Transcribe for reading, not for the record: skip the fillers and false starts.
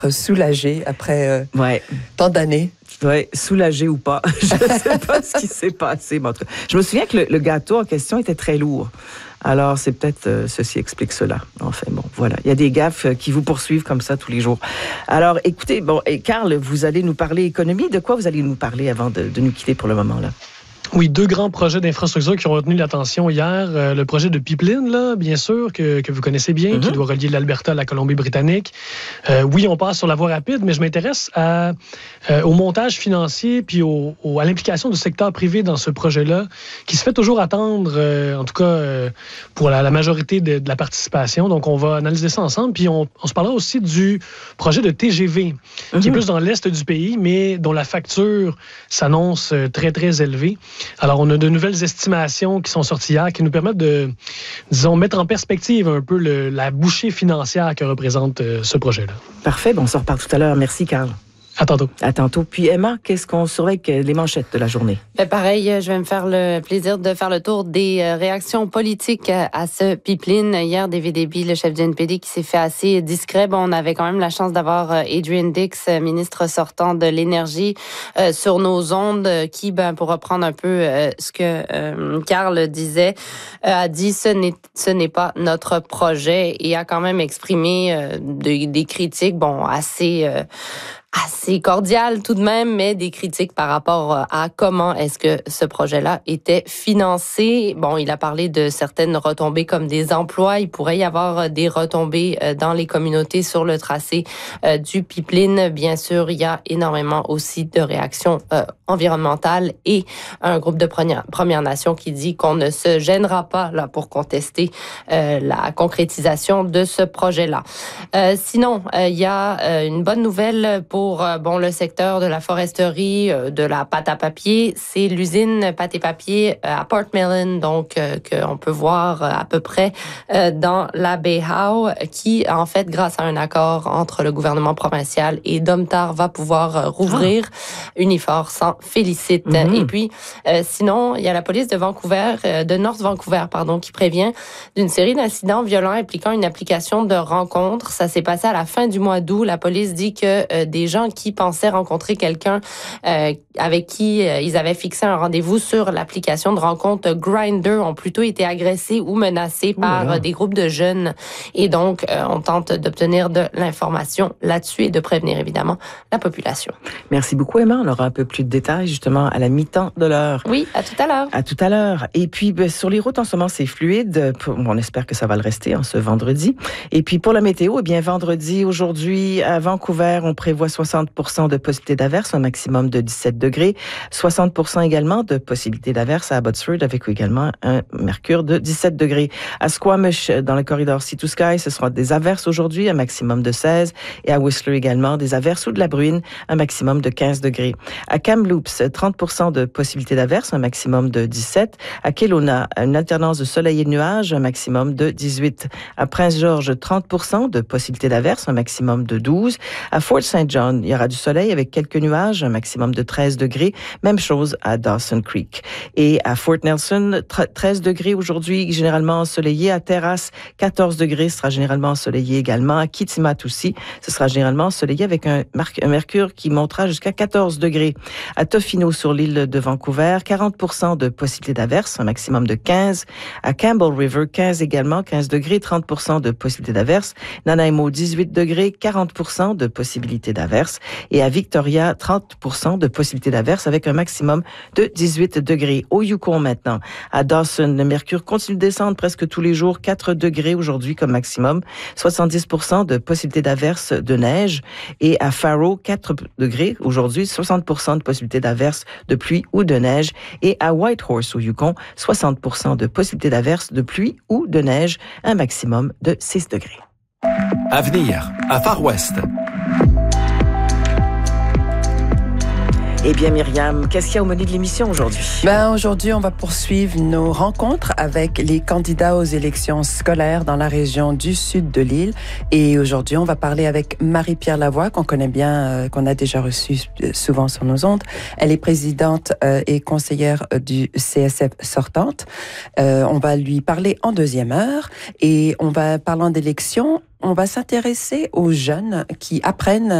soulagé après tant d'années. Oui, soulagé ou pas. Je ne sais pas ce qui s'est passé. Mais en tout cas, je me souviens que le gâteau en question était très lourd. Alors, c'est peut-être ceci explique cela. Enfin, bon, voilà. Il y a des gaffes qui vous poursuivent comme ça tous les jours. Alors, écoutez, Carl, vous allez nous parler économie. De quoi vous allez nous parler avant de nous quitter pour le moment, là? Oui, 2 grands projets d'infrastructure qui ont retenu l'attention hier. Le projet de pipeline, là, bien sûr, que vous connaissez bien, qui doit relier l'Alberta à la Colombie-Britannique. Oui, on passe sur la voie rapide, mais je m'intéresse au montage financier puis à l'implication du secteur privé dans ce projet-là, qui se fait toujours attendre, en tout cas pour la majorité de la participation. Donc, on va analyser ça ensemble. Puis, on se parlera aussi du projet de TGV, qui est plus dans l'est du pays, mais dont la facture s'annonce très, très élevée. Alors, on a de nouvelles estimations qui sont sorties hier qui nous permettent de, disons, mettre en perspective un peu la bouchée financière que représente ce projet-là. Parfait. On s'en reparle tout à l'heure. Merci, Carl. À tantôt. À tantôt. Puis Emma, qu'est-ce qu'on surveille les manchettes de la journée? Pareil, je vais me faire le plaisir de faire le tour des réactions politiques à ce pipeline. Hier, David Eby, le chef du NPD, qui s'est fait assez discret. On avait quand même la chance d'avoir Adrian Dix, ministre sortant de l'Énergie, sur nos ondes, qui, pour reprendre un peu ce que Carl disait, a dit ce n'est pas notre projet et a quand même exprimé des critiques, assez cordial tout de même, mais des critiques par rapport à comment est-ce que ce projet-là était financé. Il a parlé de certaines retombées comme des emplois. Il pourrait y avoir des retombées dans les communautés sur le tracé du pipeline. Bien sûr, il y a énormément aussi de réactions environnementales et un groupe de Premières Nations qui dit qu'on ne se gênera pas là pour contester la concrétisation de ce projet-là. Sinon, il y a une bonne nouvelle pour le secteur de la foresterie, de la pâte à papier. C'est l'usine pâte et papier à Portmelon, donc qu'on peut voir à peu près dans la baie Howe, qui, en fait, grâce à un accord entre le gouvernement provincial et Domtar, va pouvoir rouvrir. Unifor s'en félicite. Et puis, sinon, il y a la police de North Vancouver, qui prévient d'une série d'incidents violents impliquant une application de rencontre. Ça s'est passé à la fin du mois d'août. La police dit que des gens qui pensaient rencontrer quelqu'un avec qui ils avaient fixé un rendez-vous sur l'application de rencontre Grindr ont plutôt été agressés ou menacés par des groupes de jeunes. Et donc, on tente d'obtenir de l'information là-dessus et de prévenir évidemment la population. Merci beaucoup, Emma. On aura un peu plus de détails justement à la mi-temps de l'heure. Oui, à tout à l'heure. À tout à l'heure. Et puis, sur les routes en ce moment, c'est fluide. On espère que ça va le rester ce vendredi. Et puis, pour la météo, vendredi, aujourd'hui, à Vancouver, on prévoit 60% de possibilité d'averse, un maximum de 17 degrés. 60% également de possibilité d'averse à Abbotsford, avec également un mercure de 17 degrés. À Squamish, dans le corridor Sea to Sky, ce sera des averses aujourd'hui, un maximum de 16. Et à Whistler également, des averses ou de la bruine, un maximum de 15 degrés. À Kamloops, 30% de possibilité d'averse, un maximum de 17. À Kelowna, une alternance de soleil et de nuages, un maximum de 18. À Prince George, 30% de possibilité d'averse, un maximum de 12. À Fort St. John, il y aura du soleil avec quelques nuages, un maximum de 13 degrés. Même chose à Dawson Creek. Et à Fort Nelson, 13 degrés aujourd'hui, généralement ensoleillé. À Terrace, 14 degrés, ce sera généralement ensoleillé également. À Kitimat aussi, ce sera généralement ensoleillé avec un mercure qui montera jusqu'à 14 degrés. À Tofino, sur l'île de Vancouver, 40% de possibilité d'averse, un maximum de 15. À Campbell River, 15 également, 15 degrés, 30% de possibilité d'averse. Nanaimo, 18 degrés, 40% de possibilité d'averse. Et à Victoria, 30% de possibilité d'averse avec un maximum de 18 degrés. Au Yukon maintenant, à Dawson, le mercure continue de descendre presque tous les jours, 4 degrés aujourd'hui comme maximum, 70% de possibilité d'averse de neige. Et à Faro, 4 degrés aujourd'hui, 60% de possibilité d'averse de pluie ou de neige. Et à Whitehorse, au Yukon, 60% de possibilité d'averse de pluie ou de neige, un maximum de 6 degrés. Avenir, à Far West. Eh bien, Myriam, qu'est-ce qu'il y a au menu de l'émission aujourd'hui? Aujourd'hui, on va poursuivre nos rencontres avec les candidats aux élections scolaires dans la région du sud de l'île. Et aujourd'hui, on va parler avec Marie-Pierre Lavoie, qu'on connaît bien, qu'on a déjà reçue souvent sur nos ondes. Elle est présidente et conseillère du CSF sortante. On va lui parler en deuxième heure. Et parlant d'élections, on va s'intéresser aux jeunes qui apprennent